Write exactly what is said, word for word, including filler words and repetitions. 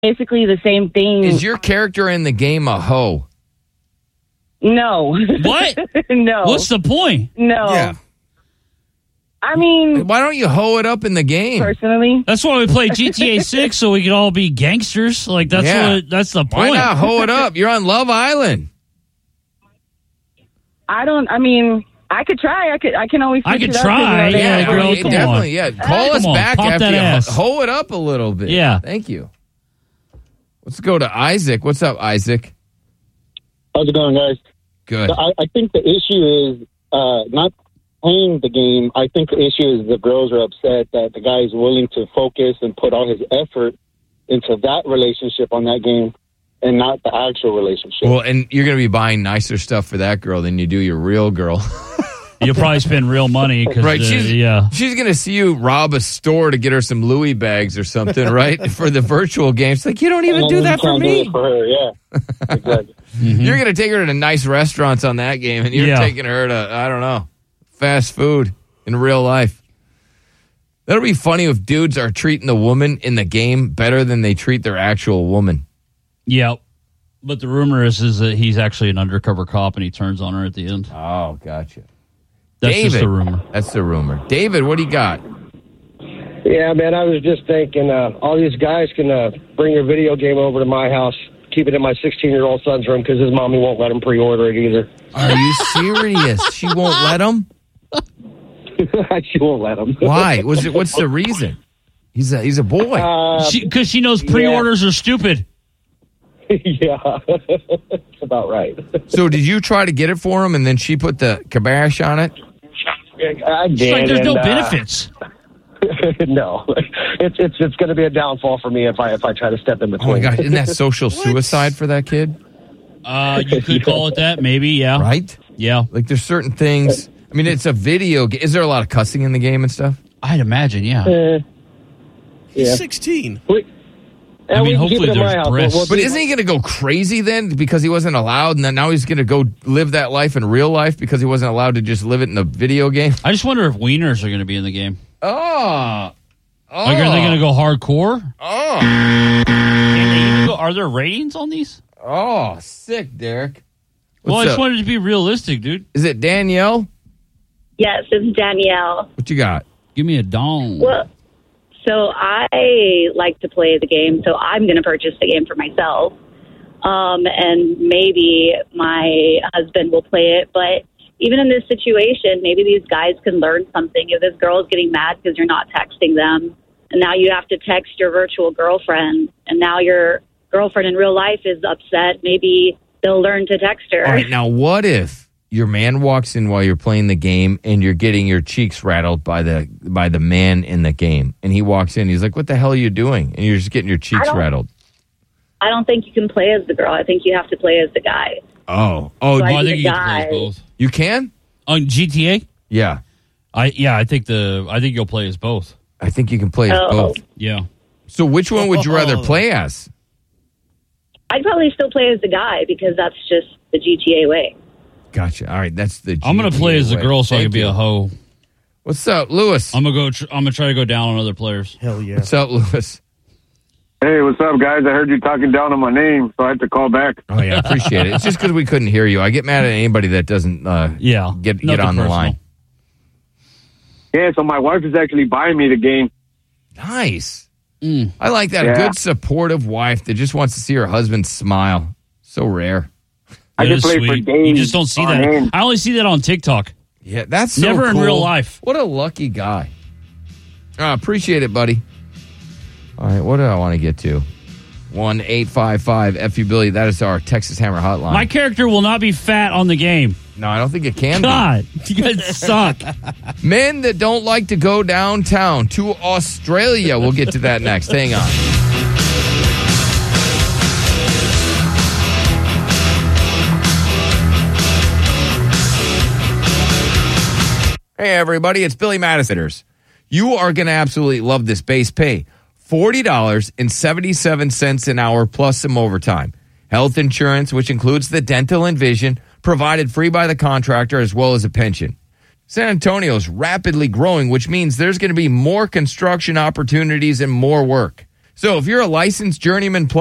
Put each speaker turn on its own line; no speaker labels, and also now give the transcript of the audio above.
basically the same thing.
Is your character in the game a hoe?
No.
What?
No.
What's the point?
No.
Yeah.
I mean,
why don't you hoe it up in the game?
Personally,
that's why we play G T A six, so we can all be gangsters. Like that's
Yeah.
what that's the
Why
point.
not hoe it up? You're on Love Island.
I don't. I mean, I could try. I could. I can always.
I
switch
could
it up,
try,
you know, they
yeah,
have
girl,
ways.
come
Definitely,
on.
yeah. Call
Come
us
on,
back
pop
after
that
you
ass.
ho- hoe it up a little bit.
Yeah.
Thank you. Let's go to Isaac. What's up, Isaac?
How's it going, guys?
Good.
So I, I think the issue is uh, not playing the game. I think the issue is the girls are upset that the guy is willing to focus and put all his effort into that relationship on that game and not the actual relationship.
Well, and you're going to be buying nicer stuff for that girl than you do your real girl.
You'll probably spend real money. Cause,
Right,
uh,
she's
yeah.
she's gonna see you rob a store to get her some Louis bags or something, right? For the virtual game, she's like, you don't even
And
do
you
that for
can't do
me.
it for her, yeah. Exactly.
Mm-hmm.
You're gonna take her to nice restaurants on that game, and you're
Yeah.
taking her to I don't know, fast food in real life. That'll be funny if dudes are treating the woman in the game better than they treat their actual woman.
Yeah. But the rumor is, is that he's actually an undercover cop and he turns on her at the end.
Oh, gotcha.
That's
David,
just a rumor.
That's the rumor. David, what do you got?
Yeah, man, I was just thinking uh, all these guys can uh, bring your video game over to my house, keep it in my sixteen-year-old son's room because his mommy won't let him pre-order it either.
Are you serious? She won't let him?
She won't let him.
Why? Was it? What's the reason? He's a he's a boy.
Uh,
Because she, she knows pre-orders are stupid.
yeah, that's about right.
So did you try to get it for him, and then she put the kibosh on it?
I did.
It's like there's no
and, uh,
benefits.
no, it's it's it's going to be a downfall for me if I if I try to step in
Oh
between.
my God! Isn't that social suicide for that kid?
Uh, you could call it that, maybe, yeah.
Right?
Yeah.
Like there's certain things. I mean, it's a video. Ga- Is there a lot of cussing in the game and stuff?
I'd imagine, yeah.
Uh,
He's
yeah.
sixteen.
We,
I
and
mean,
we can keep
hopefully
it in my
there's
house.
breasts.
We'll- we'll
But
do-
isn't he going to go crazy then because he wasn't allowed, and then now he's going to go live that life in real life because he wasn't allowed to just live it in the video game?
I just wonder if wieners are going to be in the game.
Oh, oh,
Like, are they going to go hardcore?
Oh,
Can they even go, are there ratings on these?
oh, sick, Derek.
Well,
What's
I just
up?
wanted to be realistic, dude.
Is it Danielle?
Yes, it's Danielle.
What you got?
Give me a dong.
Well, so I like to play the game, so I'm going to purchase the game for myself. Um, and maybe my husband will play it. But even in this situation, maybe these guys can learn something. If this girl is getting mad because you're not texting them, and now you have to text your virtual girlfriend, and now your girlfriend in real life is upset, maybe they'll learn to text her.
All right, now what if your man walks in while you're playing the game and you're getting your cheeks rattled by the by the man in the game, and he walks in, he's like, "What the hell are you doing?" And you're just getting your cheeks
don't-
rattled.
I don't think you can play as the girl. I think you have to play as the guy.
Oh, oh,
So
Oh, I
I
think you
the
can play as
guy.
both.
you can?
On G T A?
Yeah,
I yeah, I think the I think you'll play as both.
I think you can play as
Oh.
both.
Yeah.
So which one would you rather play as?
I'd probably still play as the guy because that's just the G T A way.
Gotcha. All right, that's the.
I'm going to play as the
way.
girl so I
Thank
can be
you.
a hoe.
What's up, Lewis?
I'm going to go tr- I'm going to try to go down on other players.
Hell yeah.
What's up, Lewis?
Hey, what's up, guys? I heard you talking down on my name, so I had to call back.
Oh yeah, appreciate it. It's just because we couldn't hear you. I get mad at anybody that doesn't uh,
Yeah.
get get
nothing
on the
personal.
line.
Yeah, so my wife is actually buying me the game.
Nice.
Mm.
I like that. A
Yeah.
good, supportive wife that just wants to see her husband smile. So rare.
I
That
can
is
play for
sweet.
days.
You just don't see
on
that.
end.
I only see that on TikTok.
Yeah, that's so
Never in
cool.
real life.
What a lucky guy. I appreciate it, buddy. All right, what do I want to get to? one eight five five F U Billy. That is our Texas Hammer hotline.
My character will not be fat on the game.
no, I don't think it can
God, you guys suck.
be. Men that don't like to go downtown to Australia. We'll get to that next. Hang on. Hey, everybody, it's Billy Madisoners. You are going to absolutely love this base pay. forty dollars and seventy-seven cents an hour plus some overtime. Health insurance, which includes the dental and vision, provided free by the contractor as well as a pension. San Antonio is rapidly growing, which means there's going to be more construction opportunities and more work. So if you're a licensed journeyman